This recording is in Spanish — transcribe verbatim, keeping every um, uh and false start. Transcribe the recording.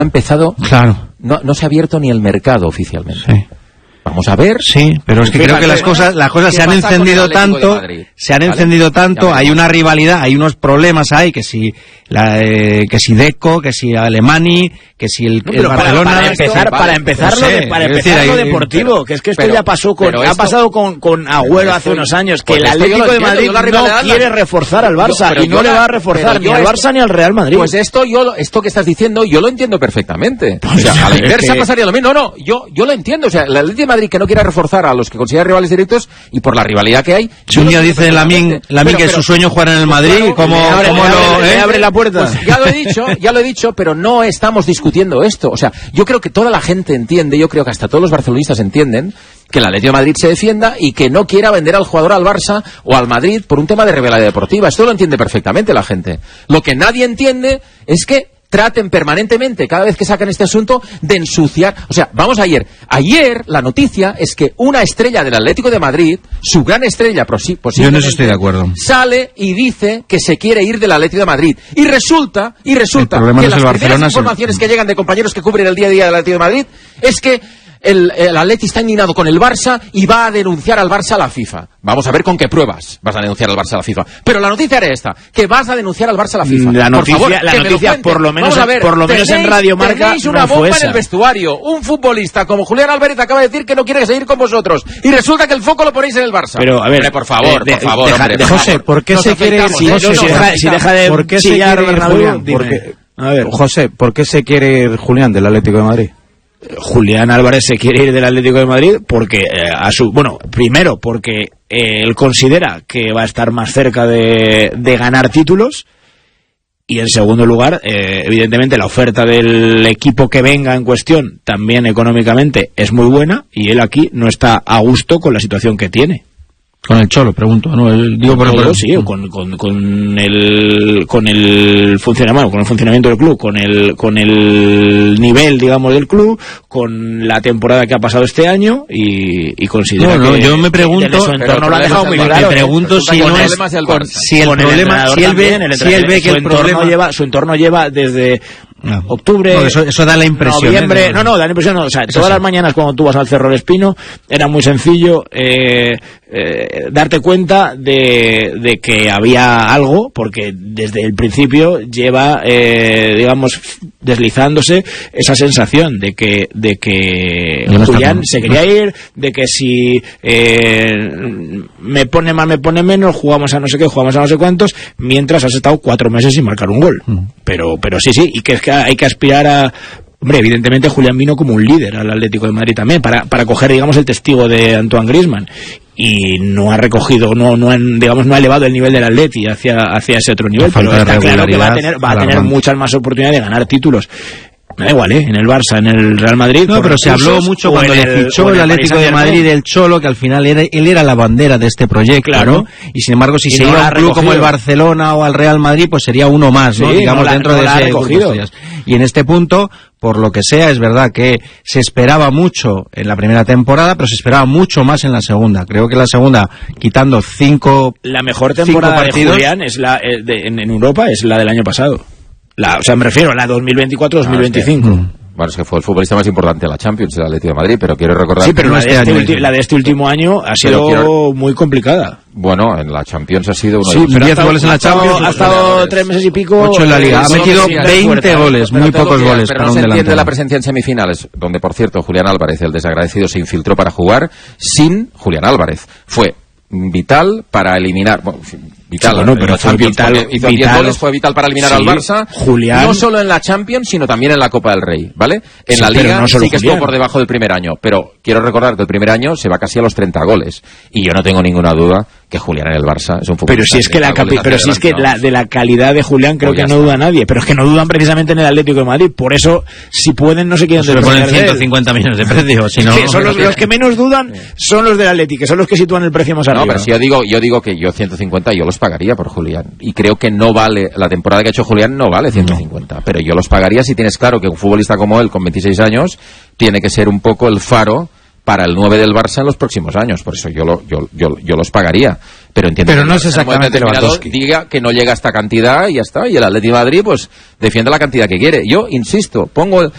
ha empezado, claro. no, no se ha abierto ni el mercado oficialmente. Sí. Vamos a ver. Sí, pero es que creo que las cosas, las cosas se han encendido tanto, se han encendido tanto, hay una rivalidad, hay unos problemas ahí, que si la, eh, que si Deco, que si Alemany, que si el, no, el Barcelona. Para, para empezar, vale, para empezar, no sé, lo, de, para empezar decir, lo deportivo, pero, que es que esto pero, ya pasó con, ha pasado con, con Agüero hace unos años, que pues el Atlético de Madrid no quiere reforzar al Barça yo, y no le va a reforzar ni al Barça ni al Real Madrid. Pues esto yo, esto que estás diciendo, yo lo entiendo perfectamente. O sea, a la inversa pasaría lo mismo. No, no, yo, yo lo entiendo. O sea, el Atlético de Madrid que no quiere reforzar a los que considera rivales directos y por la rivalidad que hay. Si un día dice Lamine que es su sueño jugar en el Madrid, claro, ¿cómo, abre, ¿cómo abre, lo le, eh? abre la puerta? Pues ya lo he dicho, ya lo he dicho, pero no estamos discutiendo esto. O sea, yo creo que toda la gente entiende, yo creo que hasta todos los barcelonistas entienden que el Atlético de Madrid se defienda y que no quiera vender al jugador al Barça o al Madrid por un tema de rivalidad deportiva. Esto lo entiende perfectamente la gente. Lo que nadie entiende es que traten permanentemente, cada vez que sacan este asunto, de ensuciar. O sea, vamos a ayer. Ayer la noticia es que una estrella del Atlético de Madrid, su gran estrella posiblemente, yo en eso estoy de acuerdo, sale y dice que se quiere ir del Atlético de Madrid. Y resulta, y resulta que no las es primeras Barcelona, informaciones se... que llegan de compañeros que cubren el día a día del Atlético de Madrid es que El, el Atleti está indignado con el Barça y va a denunciar al Barça a la FIFA. Vamos a ver con qué pruebas vas a denunciar al Barça a la FIFA. Pero la noticia era esta, que vas a denunciar al Barça a la FIFA. La noticia, por favor, la noticia lo por lo menos, a ver, por lo menos tenéis, en Radio Marca tenéis una no bomba fue en esa. el vestuario. Un futbolista como Julián Álvarez acaba de decir que no quiere seguir con vosotros. Y resulta que el foco lo ponéis en el Barça. Pero, a ver, hombre, por favor, de, por favor, deja, hombre, de, por José, favor. ¿por qué Nos se quiere afeitamos, ir? ¿eh? José, No, si, no, deja, si deja de ¿por qué se chillar quiere ir Julián? Porque, a ver, José, ¿por qué se quiere ir Julián del Atlético de Madrid? Julián Álvarez se quiere ir del Atlético de Madrid porque eh, a su bueno primero porque eh, él considera que va a estar más cerca de, de ganar títulos y en segundo lugar eh, evidentemente la oferta del equipo que venga en cuestión también económicamente es muy buena y él aquí no está a gusto con la situación que tiene. Con el Cholo, pregunto, ¿no? El, digo por todo, sí, con, con, con el con el funcionamiento, con el funcionamiento del club, con el con el nivel, digamos, del club, con la temporada que ha pasado este año y, y considera no, no, que yo me pregunto, su entorno lo ha dejado muy claro. Me pregunto si no es con, si el con problema, el si él ve, también, si él ve que su el entorno problema lleva, su entorno lleva desde no. octubre, no, eso, eso da la impresión. Noviembre, ¿eh? no, no, da la impresión, no, o sea, eso todas sí. las mañanas cuando tú vas al Cerro del Espino era muy sencillo eh, eh, darte cuenta de, de que había algo, porque desde el principio lleva, eh, digamos, deslizándose esa sensación de que de que no Julián se quería ir, de que si eh, me pone más, me pone menos, jugamos a no sé qué, jugamos a no sé cuántos, mientras has estado cuatro meses sin marcar un gol. Mm. Pero, pero sí, sí, y que es que hay que aspirar a... Hombre, evidentemente Julián vino como un líder al Atlético de Madrid también, para, para coger, digamos, el testigo de Antoine Griezmann. Y no ha recogido, no, no han, digamos, no ha elevado el nivel del Atleti hacia, hacia ese otro nivel, pero está claro que va a tener, va a tener muchas más oportunidades de ganar títulos. Me da igual, ¿eh? En el Barça, en el Real Madrid. No, pero se habló mucho cuando le fichó el, el Atlético de Madrid el Cholo, que al final era, él era la bandera de este proyecto, claro, ¿no? Y sin embargo, si y se no iba a un club como el Barcelona o al Real Madrid, pues sería uno más, ¿no? Sí, digamos, no la, dentro no de ese grupo. Y en este punto, por lo que sea, es verdad que se esperaba mucho en la primera temporada, pero se esperaba mucho más en la segunda. Creo que la segunda, quitando cinco La mejor temporada partidos, de Julián es la, eh, de, en, en Europa es la del año pasado. La, o sea, me refiero a la dos mil veinticuatro dos mil veinticinco. No, es que, bueno, es que fue el futbolista más importante de la Champions, el Atlético de Madrid, pero quiero recordar... Sí, pero que la, este de este año, ulti, la de este último año ha sido quiero... muy complicada. Bueno, en la Champions ha sido uno sí, de diez goles en la Champions. Ha estado tres meses y pico. ocho en la Liga. Ha metido veinte goles, muy pocos goles. Pero no se entiende la presencia en semifinales, donde, por cierto, Julián Álvarez, el desagradecido, se infiltró para jugar sin Julián Álvarez. Fue vital para eliminar... Bueno, vital, sí, bueno, pero fue vital, hizo diez goles, fue vital para eliminar sí, al Barça, Julián, no solo en la Champions, sino también en la Copa del Rey, ¿vale? En sí, la Liga no sí que Julián. estuvo por debajo del primer año, pero quiero recordar que el primer año se va casi a los treinta goles, y yo no tengo ninguna duda que Julián en el Barça es un futbolista. Pero si es que la capi pero si es que la, de la calidad de Julián creo pues que no está. duda nadie, pero es que no dudan precisamente en el Atlético de Madrid, por eso si pueden no se quieren se le ponen ciento cincuenta millones de precio, si no, sí, son los, los que menos dudan son los del Atlético, que son los que sitúan el precio más arriba. No, pero si yo digo, yo digo que yo ciento cincuenta yo los pagaría por Julián, y creo que no vale, la temporada que ha hecho Julián no vale ciento cincuenta, no. Pero yo los pagaría si tienes claro que un futbolista como él con veintiséis años tiene que ser un poco el faro para el nueve del Barça en los próximos años, por eso yo lo, yo, yo, yo los pagaría. Pero entiendo pero que no es exactamente Lewandowski. Diga que no llega a esta cantidad y ya está, y el Atlético de Madrid pues defiende la cantidad que quiere. Yo insisto, pongo